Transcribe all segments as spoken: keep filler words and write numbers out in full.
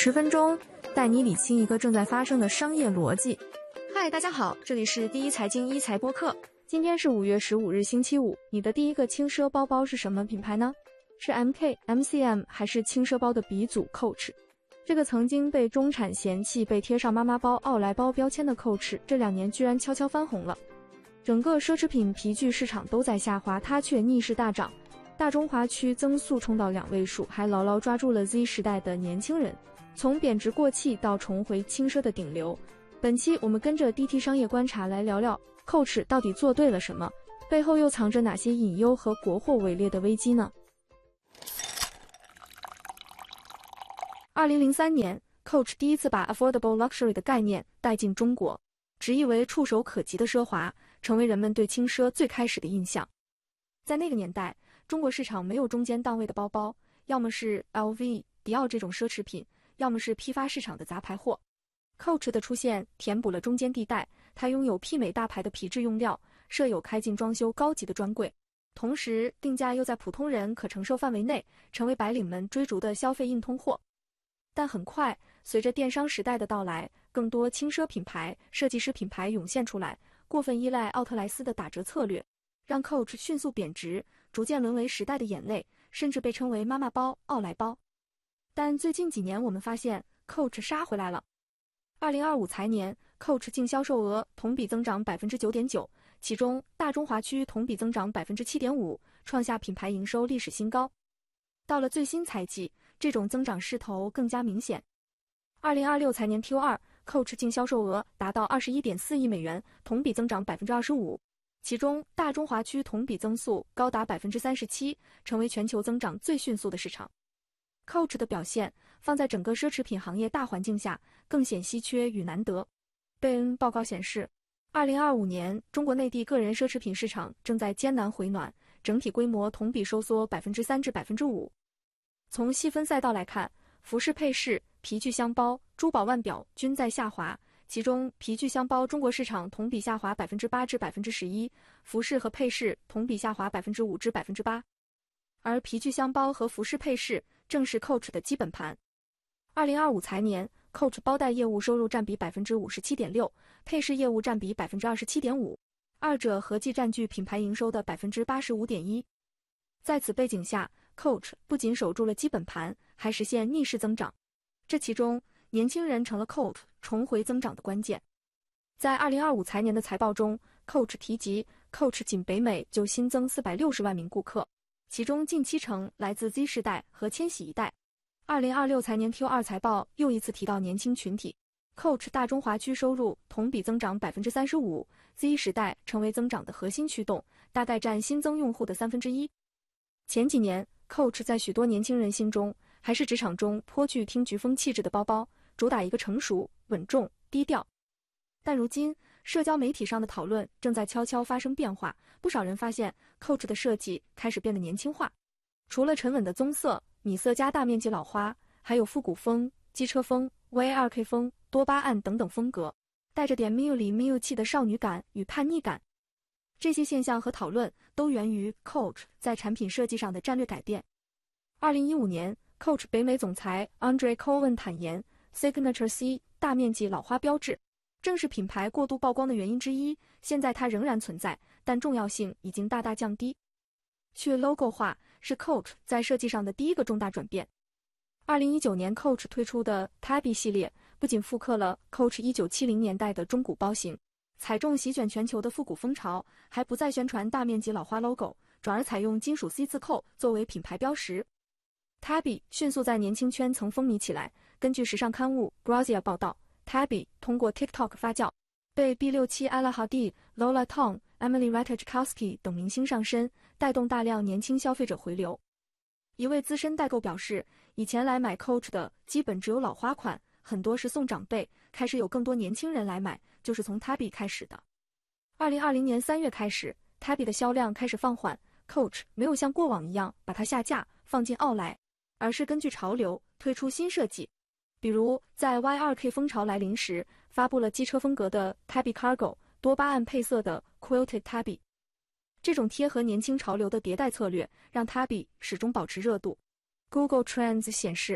十分钟带你理清一个正在发生的商业逻辑。嗨，大家好，这里是第一财经一财播客。今天是五月十五日星期五，你的第一个轻奢包包是什么品牌呢？是 M K、M C M 还是轻奢包的鼻祖 Coach？ 这个曾经被中产嫌弃、被贴上妈妈包、奥莱包标签的 Coach， 这两年居然悄悄翻红了。整个奢侈品皮具市场都在下滑，它却逆势大涨。大中华区增速冲到两位数，还牢牢抓住了 Z 时代的年轻人，从贬值过气到重回轻奢的顶流。本期我们跟着 D T 商业观察来聊聊 Coach 到底做对了什么，背后又藏着哪些隐忧和国货伪劣的危机呢？二零零三年 Coach 第一次把 Affordable Luxury 的概念带进中国，直译为触手可及的奢华，成为人们对轻奢最开始的印象。在那个年代，中国市场没有中间档位的包包，要么是 L V、迪奥这种奢侈品，要么是批发市场的杂牌货。Coach 的出现填补了中间地带，它拥有媲美大牌的皮质用料，设有开进装修高级的专柜，同时定价又在普通人可承受范围内，成为白领们追逐的消费硬通货。但很快，随着电商时代的到来，更多轻奢品牌、设计师品牌涌现出来，过分依赖奥特莱斯的打折策略，让 Coach 迅速贬值，逐渐沦为时代的眼泪，甚至被称为妈妈包、奥莱包。但最近几年我们发现 Coach 杀回来了。二零二五财年 Coach 净销售额同比增长 百分之九点九， 其中大中华区同比增长 百分之七点五， 创下品牌营收历史新高。到了最新财季，这种增长势头更加明显。二零二六财年 Q 二 Coach 净销售额达到 二十一点四亿美元，同比增长 百分之二十五， 其中大中华区同比增速高达 百分之三十七， 成为全球增长最迅速的市场。Coach 的表现放在整个奢侈品行业大环境下更显稀缺与难得。贝恩报告显示，二零二五年中国内地个人奢侈品市场正在艰难回暖，整体规模同比收缩 百分之三 至 百分之五。 从细分赛道来看，服饰配饰、皮具箱包、珠宝腕表均在下滑，其中皮具箱包中国市场同比下滑 百分之八 至 百分之十一， 服饰和配饰同比下滑 百分之五 至 百分之八。 而皮具箱包和服饰配饰正是 Coach 的基本盘。二零二五财年 Coach 包袋业务收入占比 百分之五十七点六， 配饰业务占比 百分之二十七点五， 二者合计占据品牌营收的 百分之八十五点一。 在此背景下， Coach 不仅守住了基本盘，还实现逆势增长。这其中，年轻人成了 Coach 重回增长的关键。在二零二五财年的财报中， Coach 提及 Coach 仅北美就新增四百六十万名顾客，其中近七成来自 Z 世代和千禧一代。二零二六财年 Q 二 财报又一次提到年轻群体， Coach 大中华区收入同比增长 百分之三十五， Z 时代成为增长的核心驱动，大概占新增用户的三分之一。前几年 Coach 在许多年轻人心中还是职场中颇具听菊风气质的包包，主打一个成熟、稳重、低调。但如今社交媒体上的讨论正在悄悄发生变化，不少人发现 Coach 的设计开始变得年轻化。除了沉稳的棕色、米色加大面积老花，还有复古风、机车风、Y 二 K 风、多巴胺等等风格，带着点 miu 里 miu 气的少女感与叛逆感。这些现象和讨论都源于 Coach 在产品设计上的战略改变。二零一五年 Coach 北美总裁 Andre Cohen 坦言， Signature C 大面积老花标志正是品牌过度曝光的原因之一，现在它仍然存在，但重要性已经大大降低。去 logo 化是 Coach 在设计上的第一个重大转变。二零一九年 Coach 推出的 Tabby 系列不仅复刻了 Coach 一九七零年代的中古包型，踩中席卷全球的复古风潮，还不再宣传大面积老花 logo， 转而采用金属 C 字扣作为品牌标识。Tabby 迅速在年轻圈层风靡起来。根据时尚刊物 Grazia 报道， Tabby 通过 TikTok 发酵，被 B 六七 Ella Hadid、Lola Tong、Emily Ratajkowski 等明星上身，带动大量年轻消费者回流。一位资深代购表示，以前来买 Coach 的基本只有老花款，很多是送长辈，开始有更多年轻人来买，就是从 Tabby 开始的。二零二零年三月开始， Tabby 的销量开始放缓， Coach 没有像过往一样把它下架放进奥莱，而是根据潮流推出新设计。比如在 Y 二 K 风潮来临时，发布了机车风格的 Tabby Cargo， 多巴胺配色的 Quilted Tabby。 这种贴合年轻潮流的迭代策略让 Tabby 始终保持热度。 Google Trends 显示，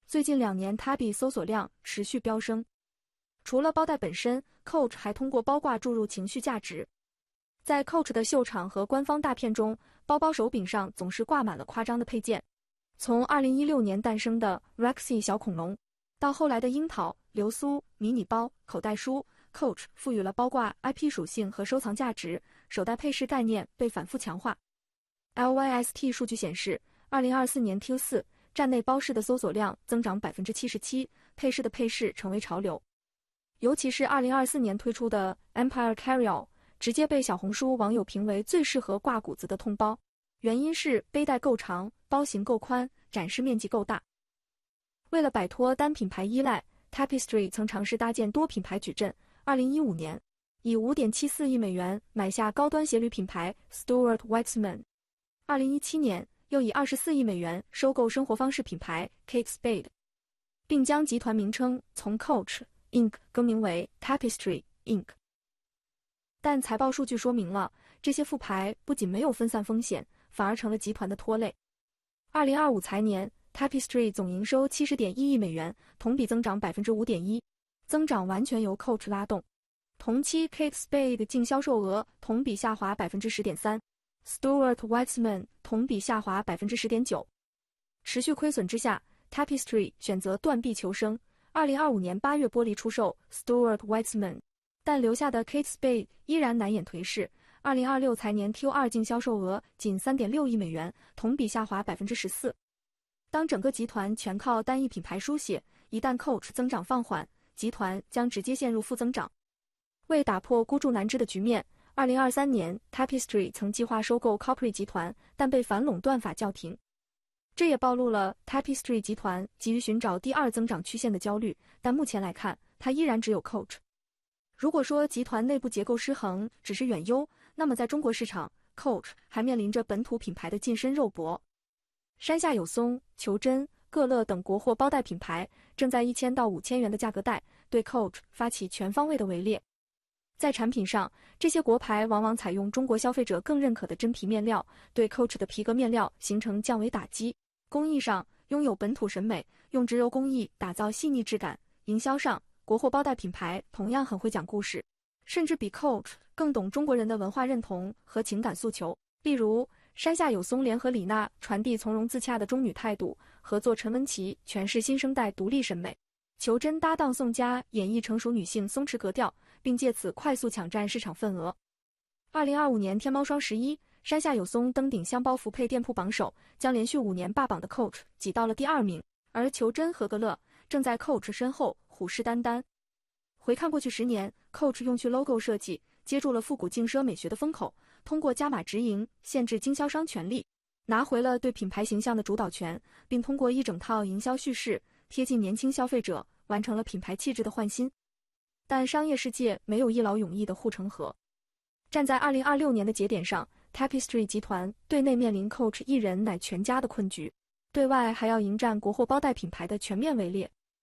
最近两年 Tabby 搜索量持续飙升。除了包袋本身 ，Coach 还通过包挂注入情绪价值。在 Coach 的秀场和官方大片中，包包手柄上总是挂满了夸张的配件。从二零一六年诞生的 Rexy 小恐龙，到后来的樱桃、流苏、迷你包、口袋书 ，Coach 赋予了包挂 I P 属性和收藏价值，手袋配饰概念被反复强化。L Y S T 数据显示，二零二四年 Q 四 站内包饰的搜索量增长 百分之七十七， 配饰的配饰成为潮流。尤其是二零二四年推出的 Empire Carryall， 直接被小红书网友评为最适合挂谷子的痛包，原因是背带够长，包型够宽，展示面积够大。为了摆脱单品牌依赖 ，Tapestry 曾尝试搭建多品牌矩阵。二零一五年，以 五点七四亿美元买下高端鞋履品牌 Stuart Weitzman。二零一七年，又以二十四亿美元收购生活方式品牌 Kate Spade， 并将集团名称从 Coach Incorporated 更名为 Tapestry Incorporated。但财报数据说明了，这些副牌不仅没有分散风险，反而成了集团的拖累。二零二五财年 ，Tapestry 总营收 七十点一亿美元，同比增长 百分之五点一， 增长完全由 Coach 拉动。同期 Kate Spade 净销售额同比下滑 百分之十点三， Stuart Weitzman 同比下滑 百分之十点九。持续亏损之下 ，Tapestry 选择断臂求生。二零二五年八月剥离出售 Stuart Weitzman， 但留下的 Kate Spade 依然难掩颓势。二零二六财年 Q 二 净销售额仅 三点六亿美元，同比下滑 百分之十四。当整个集团全靠单一品牌书写，一旦 Coach 增长放缓，集团将直接陷入负增长。为打破孤注难支的局面，二零二三年 Tapestry 曾计划收购 Capri 集团，但被反垄断法叫停。这也暴露了 Tapestry 集团急于寻找第二增长曲线的焦虑，但目前来看，它依然只有 Coach。如果说集团内部结构失衡只是远忧，那么在中国市场 ，Coach 还面临着本土品牌的近身肉搏。山下有松、求真、乐乐等国货包袋品牌正在一千到五千元的价格带对 Coach 发起全方位的围猎。在产品上，这些国牌往往采用中国消费者更认可的真皮面料，对 Coach 的皮革面料形成降维打击。工艺上，拥有本土审美，用植鞣工艺打造细腻质感。营销上，国货包袋品牌同样很会讲故事，甚至比 Coach 更懂中国人的文化认同和情感诉求。例如，山下有松联合李娜传递从容自洽的中女态度，合作陈文琪诠释新生代独立审美。求真搭档宋佳演绎成熟女性松弛格调，并借此快速抢占市场份额。二零二五年天猫双十一，山下有松登顶箱包服配店铺榜首，将连续五年霸榜的 Coach 挤到了第二名，而求真和格乐正在 Coach 身后虎视眈眈。回看过去十年 ，Coach 用去 logo 设计，接住了复古轻奢美学的风口，通过加码直营、限制经销商权利，拿回了对品牌形象的主导权，并通过一整套营销叙事贴近年轻消费者，完成了品牌气质的换新。但商业世界没有一劳永逸的护城河。站在二零二六年的节点上 ，Tapestry 集团对内面临 Coach 一人乃全家的困局，对外还要迎战国货包袋品牌的全面围猎。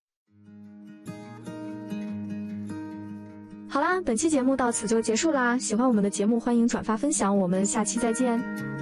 好啦，本期节目到此就结束啦！喜欢我们的节目，欢迎转发分享，我们下期再见。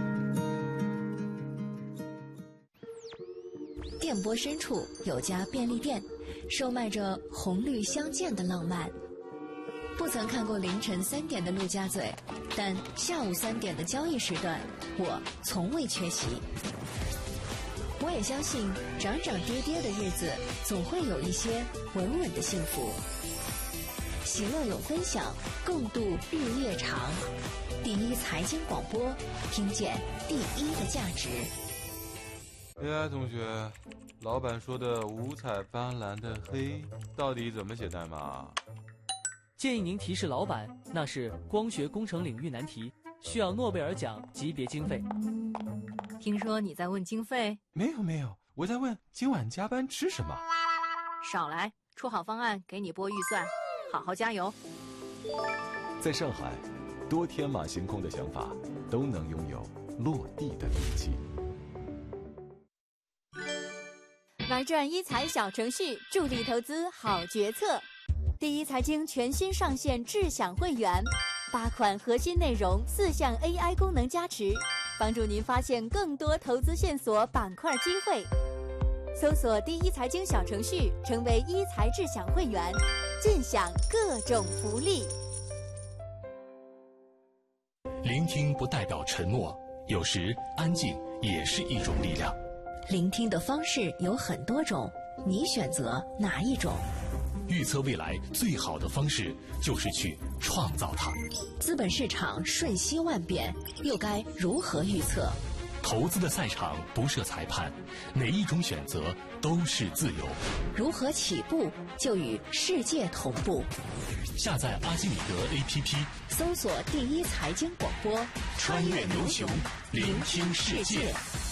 电波深处有家便利店，售卖着红绿相间的浪漫。不曾看过凌晨三点的陆家嘴，但下午三点的交易时段，我从未缺席。我也相信，涨涨跌跌的日子，总会有一些稳稳的幸福。喜乐有分享，共度日夜长。第一财经广播，听见第一的价值。 A I 同学，老板说的五彩斑斓的黑到底怎么写代码？ 建议您提示老板，那是光学工程领域难题，需要诺贝尔奖级别经费。 听说你在问经费？ 没有没有，我在问今晚加班吃什么。 少来，出好方案给你拨预算，好好加油。 在上海，多天马行空的想法都能拥有落地的力气。 玩转一财小程序，助力投资好决策。第一财经全新上线智享会员，八款核心内容，四项 A I 功能加持，帮助您发现更多投资线索、板块机会。 搜索第一财经小程序，成为一财智享会员，尽享各种福利。 聆听不代表沉默，有时安静也是一种力量。 聆听的方式有很多种，你选择哪一种？ 预测未来最好的方式就是去创造它。 资本市场瞬息万变，又该如何预测？ 投资的赛场不设裁判，哪一种选择都是自由。 如何起步就与世界同步？ 下载阿基米德 A P P， 搜索第一财经广播， 穿越牛熊，聆听世界。